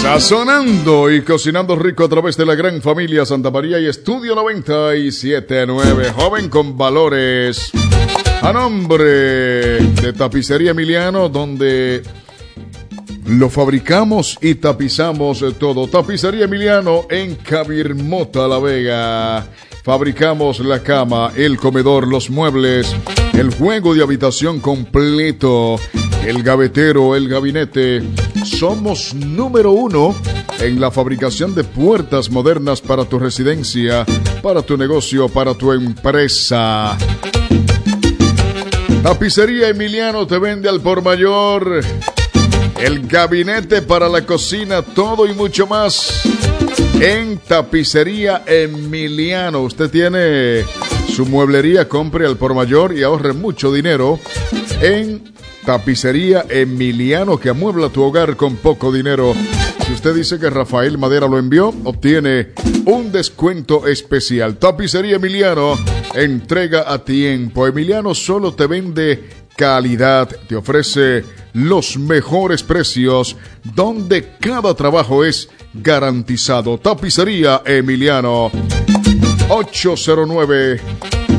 Sazonando y cocinando rico a través de la gran familia Santa María y Estudio 97.9. Joven con valores. A nombre de Tapicería Emiliano, donde lo fabricamos y tapizamos todo. Tapicería Emiliano en Cabirmota, La Vega. Fabricamos la cama, el comedor, los muebles, el juego de habitación completo, el gavetero, el gabinete. Somos número 1 en la fabricación de puertas modernas para tu residencia, para tu negocio, para tu empresa. Tapicería Emiliano te vende al por mayor el gabinete para la cocina, todo y mucho más. En Tapicería Emiliano, usted tiene su mueblería, compre al por mayor y ahorre mucho dinero en Tapicería Emiliano, que amuebla tu hogar con poco dinero. Si usted dice que Rafael Madera lo envió, obtiene un descuento especial. Tapicería Emiliano, entrega a tiempo. Emiliano solo te vende calidad, te ofrece los mejores precios, donde cada trabajo es garantizado. Tapicería Emiliano, 809